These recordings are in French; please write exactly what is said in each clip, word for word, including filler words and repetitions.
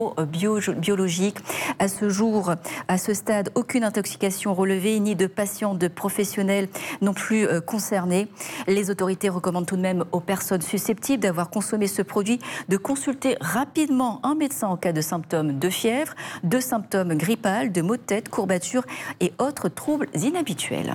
Bio, biologique. À ce jour, à ce stade, aucune intoxication relevée, ni de patients, de professionnels non plus euh, concernés. Les autorités recommandent tout de même aux personnes susceptibles d'avoir consommé ce produit de consulter rapidement un médecin en cas de symptômes de fièvre, de symptômes grippales, de maux de tête, courbatures et autres troubles inhabituels.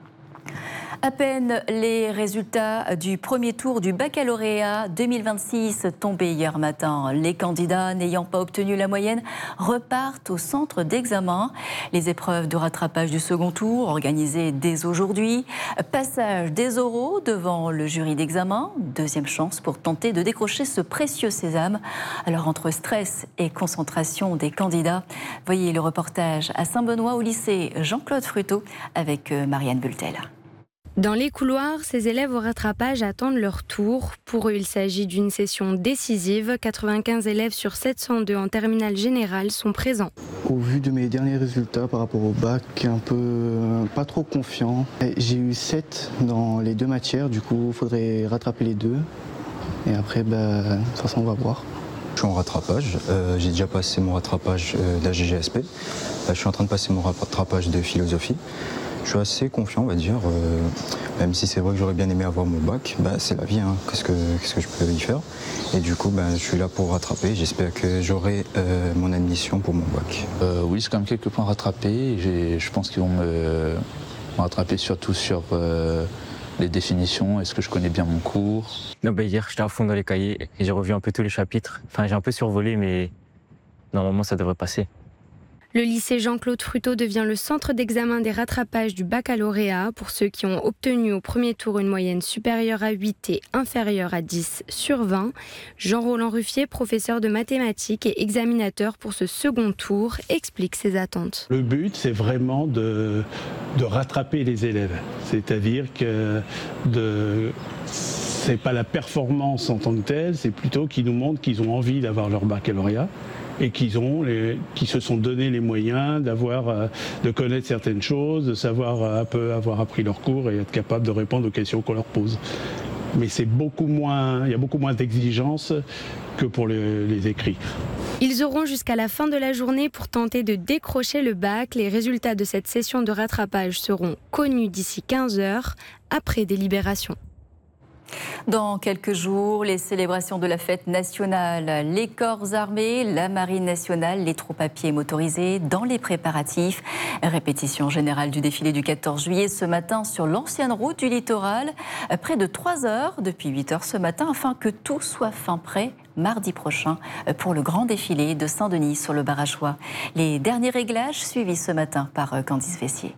À peine les résultats du premier tour du baccalauréat deux mille vingt-six tombés hier matin. Les candidats n'ayant pas obtenu la moyenne repartent au centre d'examen. Les épreuves de rattrapage du second tour organisées dès aujourd'hui. Passage des oraux devant le jury d'examen. Deuxième chance pour tenter de décrocher ce précieux sésame. Alors entre stress et concentration des candidats, voyez le reportage à Saint-Benoît au lycée Jean-Claude Fruteau avec Marianne Bultel. Dans les couloirs, ces élèves au rattrapage attendent leur tour. Pour eux, il s'agit d'une session décisive. quatre-vingt-quinze élèves sur sept cent deux en terminale générale sont présents. Au vu de mes derniers résultats par rapport au bac, un peu euh, pas trop confiant. J'ai eu sept dans les deux matières, du coup il faudrait rattraper les deux. Et après, bah, de toute façon, on va voir. Je suis en rattrapage, euh, j'ai déjà passé mon rattrapage euh, d'A G G S P. Là, je suis en train de passer mon rattrapage de philosophie. Je suis assez confiant, on va dire, euh, même si c'est vrai que j'aurais bien aimé avoir mon bac, bah, c'est la vie, hein. qu'est-ce, que, qu'est-ce que je peux y faire. Et du coup, bah, je suis là pour rattraper, j'espère que j'aurai euh, mon admission pour mon bac. Euh, oui, c'est quand même quelques points rattrapés, J'ai, je pense qu'ils vont me, me rattraper surtout sur euh, les définitions, est-ce que je connais bien mon cours. Non, bah, hier, j'étais à fond dans les cahiers et j'ai revu un peu tous les chapitres. Enfin, j'ai un peu survolé, mais normalement, ça devrait passer. Le lycée Jean-Claude Fruteau devient le centre d'examen des rattrapages du baccalauréat pour ceux qui ont obtenu au premier tour une moyenne supérieure à huit et inférieure à dix sur vingt. Jean-Roland Ruffier, professeur de mathématiques et examinateur pour ce second tour, explique ses attentes. Le but, c'est vraiment de, de rattraper les élèves. C'est-à-dire que de... c'est pas la performance en tant que telle, c'est plutôt qu'ils nous montrent qu'ils ont envie d'avoir leur baccalauréat et qu'ils ont les, qui se sont donné les moyens d'avoir, euh, de connaître certaines choses, de savoir un peu avoir appris leur cours et être capable de répondre aux questions qu'on leur pose. Mais c'est beaucoup moins, il y a beaucoup moins d'exigences que pour les, les écrits. Ils auront jusqu'à la fin de la journée pour tenter de décrocher le bac. Les résultats de cette session de rattrapage seront connus d'ici quinze heures, après délibération. Dans quelques jours, les célébrations de la fête nationale, les corps armés, la marine nationale, les troupes à pied motorisées dans les préparatifs. Répétition générale du défilé du quatorze juillet ce matin sur l'ancienne route du littoral. Près de trois heures depuis huit heures ce matin afin que tout soit fin prêt mardi prochain pour le grand défilé de Saint-Denis sur le Barachois. Les derniers réglages suivis ce matin par Candice Vessier.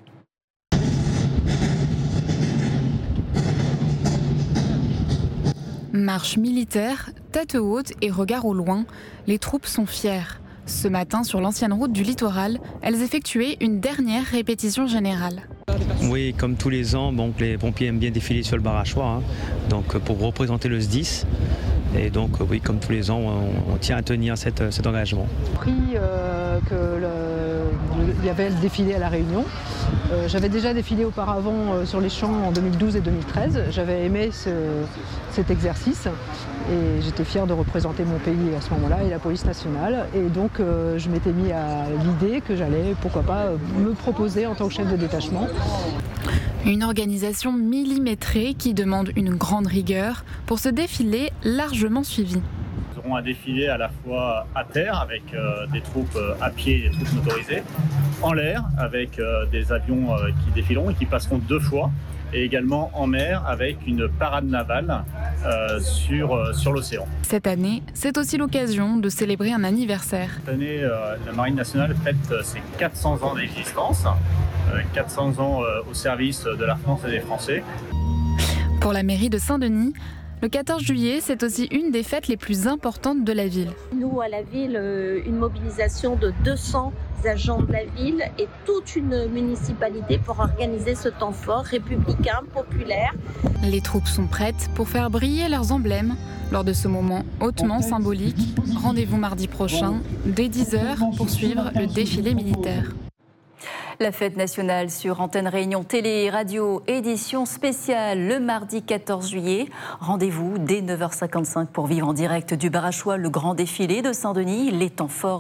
Marche militaire, tête haute et regard au loin, les troupes sont fières. Ce matin, sur l'ancienne route du littoral, elles effectuaient une dernière répétition générale. Oui, comme tous les ans, donc les pompiers aiment bien défiler sur le Barachois, hein, donc pour représenter le S D I S. Et donc, oui, comme tous les ans, on, on tient à tenir cette, cet engagement. J'ai appris euh, qu'il y avait le défilé à La Réunion. Euh, j'avais déjà défilé auparavant euh, sur les champs en deux mille douze et deux mille treize. J'avais aimé ce, cet exercice et j'étais fière de représenter mon pays à ce moment-là et la police nationale. Et donc, euh, je m'étais mis à l'idée que j'allais, pourquoi pas, me proposer en tant que chef de détachement. Une organisation millimétrée qui demande une grande rigueur pour ce défilé largement suivi. Nous aurons un défilé à la fois à terre avec euh, des troupes euh, à pied et des troupes motorisées, en l'air avec euh, des avions euh, qui défileront et qui passeront deux fois, et également en mer avec une parade navale euh, sur, euh, sur l'océan. Cette année, c'est aussi l'occasion de célébrer un anniversaire. Cette année, euh, la Marine nationale fête euh, ses quatre cents ans d'existence, euh, quatre cents ans euh, au service de la France et des Français. Pour la mairie de Saint-Denis, le quatorze juillet, c'est aussi une des fêtes les plus importantes de la ville. Nous, à la ville, une mobilisation de deux cents agents de la ville et toute une municipalité pour organiser ce temps fort républicain, populaire. Les troupes sont prêtes pour faire briller leurs emblèmes. Lors de ce moment hautement symbolique, rendez-vous mardi prochain, dès dix heures, pour suivre le défilé militaire. La fête nationale sur Antenne Réunion Télé et Radio, édition spéciale le mardi quatorze juillet. Rendez-vous dès neuf heures cinquante-cinq pour vivre en direct du Barachois le grand défilé de Saint-Denis, les temps forts